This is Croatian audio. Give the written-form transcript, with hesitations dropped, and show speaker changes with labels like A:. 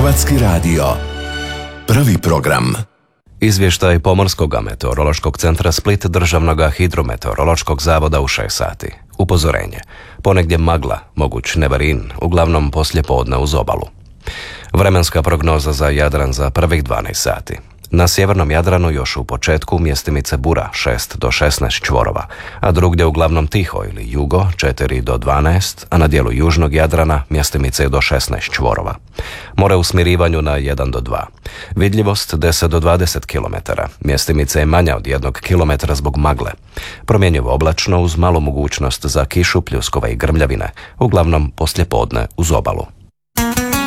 A: Hrvatski radio. Prvi program.
B: Izvještaj Pomorskog meteorološkog centra Split, Državnog hidrometeorološkog zavoda u 6 sati. Upozorenje. Ponegdje magla, moguć nevarin, uglavnom poslijepodne uz obalu. Vremenska prognoza za Jadran za prvih 12 sati. Na sjevernom Jadranu još u početku mjestimice bura 6 do 16 čvorova, a drugdje uglavnom tiho ili jugo 4 do 12, a na dijelu južnog Jadrana mjestimice do 16 čvorova. More u smirivanju na 1 do 2. Vidljivost 10 do 20 km, mjestimice je manja od 1 km zbog magle. Promjenjivo oblačno uz malu mogućnost za kišu, pljuskove i grmljavine, uglavnom poslijepodne uz obalu.